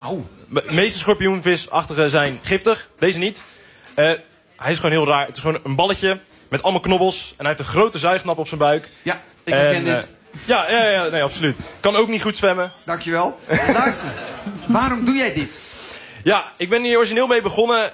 Nou. De meeste schorpioenvisachtigen zijn giftig. Deze niet. Hij is gewoon heel raar. Het is gewoon een balletje met allemaal knobbels. En hij heeft een grote zuignap op zijn buik. Ja, ik herken dit. Ja, nee, absoluut. Kan ook niet goed zwemmen. Dankjewel. Luister, waarom doe jij dit? Ja, ik ben hier origineel mee begonnen.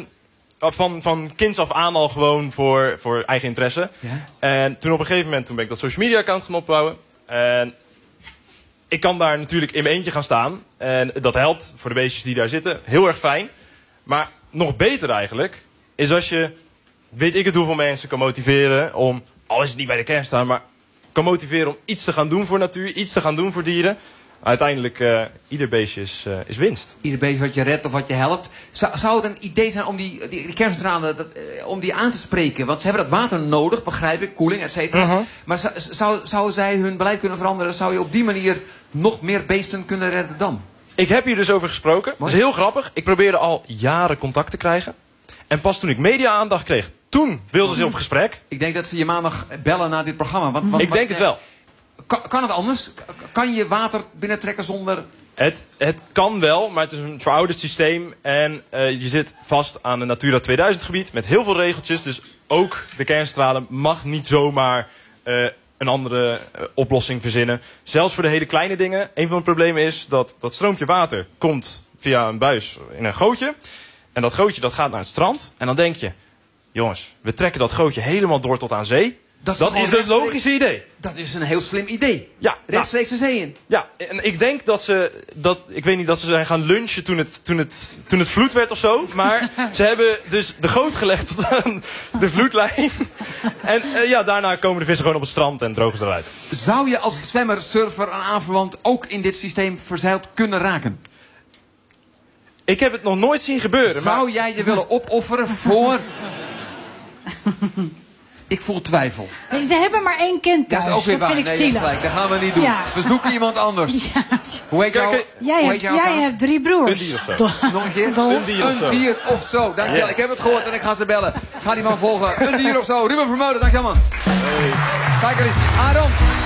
Van kinds af aan al gewoon voor eigen interesse. Ja? En toen op een gegeven moment ben ik dat social media account gaan opbouwen. En ik kan daar natuurlijk in mijn eentje gaan staan. En dat helpt voor de beestjes die daar zitten. Heel erg fijn. Maar nog beter eigenlijk is als je, weet ik het hoeveel mensen kan motiveren om, al is het niet bij de kern staan, maar kan motiveren om iets te gaan doen voor natuur, iets te gaan doen voor dieren. Uiteindelijk, ieder beestje is winst. Ieder beestje wat je redt of wat je helpt. Zou het een idee zijn om die kerncentrale om die aan te spreken? Want ze hebben dat water nodig, begrijp ik, koeling, et cetera. Maar zou zij hun beleid kunnen veranderen? Zou je op die manier nog meer beesten kunnen redden dan? Ik heb hier dus over gesproken. Dat is heel grappig. Ik probeerde al jaren contact te krijgen. En pas toen ik media-aandacht kreeg, toen wilden ze op gesprek. Ik denk dat ze je maandag bellen na dit programma. Ik denk het wel. Kan het anders? Kan je water binnentrekken zonder... Het kan wel, maar het is een verouderd systeem. En je zit vast aan een Natura 2000 gebied met heel veel regeltjes. Dus ook de kerncentrale mag niet zomaar een andere oplossing verzinnen. Zelfs voor de hele kleine dingen. Een van de problemen is dat stroompje water komt via een buis in een gootje. En dat gootje dat gaat naar het strand. En dan denk je, jongens, we trekken dat gootje helemaal door tot aan zee. Dat is het logische idee. Dat is een heel slim idee. Ja, rechtstreeks de zee in. Ja, en ik denk dat ze zijn gaan lunchen toen het vloed werd of zo. Maar ze hebben dus de goot gelegd tot aan de vloedlijn. En daarna komen de vissen gewoon op het strand en drogen ze eruit. Zou je als zwemmer, surfer en aanverwant ook in dit systeem verzeild kunnen raken? Ik heb het nog nooit zien gebeuren. Zou jij je willen opofferen voor... Ik voel twijfel. Ze hebben maar één kind thuis. Dat is ook weer waar. Vind ik zielig. Dat gaan we niet doen. Ja. We zoeken iemand anders. Ja. Hoe heet jou? Jij hebt 3 broers. Een dier of zo. Nog een keer? Een dier of zo. Dankjewel. Yes. Ik heb het gehoord en ik ga ze bellen. Ga die man volgen. Een dier of zo. Ruben Vermeulen, dankjewel man. Hey. Kijk eens. Aaron.